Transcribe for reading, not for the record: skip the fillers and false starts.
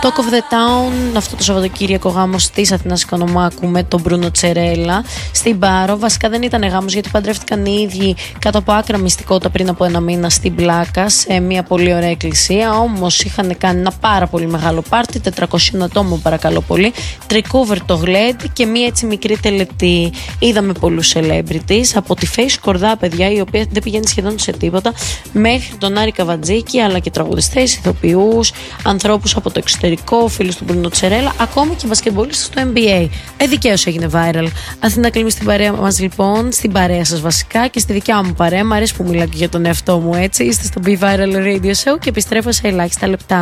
Talk of the Town, αυτό το Σαββατοκύριακο γάμος της Αθηνάς Οικονομάκου με τον Μπρούνο Τσερέλα στην Πάρο. Βασικά δεν ήταν γάμος γιατί παντρεύτηκαν οι ίδιοι κάτω από άκρα μυστικότητα πριν από ένα μήνα στην Πλάκα, σε μια πολύ ωραία εκκλησία. Όμως είχαν κάνει ένα πάρα πολύ μεγάλο πάρτι, 400 ατόμων παρακαλώ πολύ, τρικόβερ το γλέντι και μια έτσι μικρή τελετή. Είδαμε πολλούς celebrities, από τη Face Κορδά, παιδιά, η οποία δεν πηγαίνει σχεδόν σε τίποτα, μέχρι τον Άρη Καβατζίκη, αλλά και τραγουδιστές, ηθοποιούς, ανθρώπους από το εξωτερικό, φίλους του Μπρούνο Τσερέλα, ακόμη και μπασκετμπολίστες στο NBA. Δικαίως έγινε viral. Αθήνα, κλείνουμε στην παρέα μας λοιπόν, στην παρέα σας βασικά και στη δικιά μου παρέα. Μ' αρέσει που μιλάω και για τον εαυτό μου, έτσι. Είστε στο Be Viral Radio Show και επιστρέφω σε ελάχιστα λεπτά.